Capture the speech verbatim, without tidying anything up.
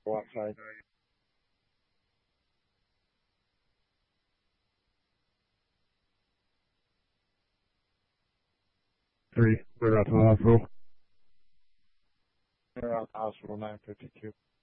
outside. Three. We're out to the hospital. We're out the hospital nine fifty-two.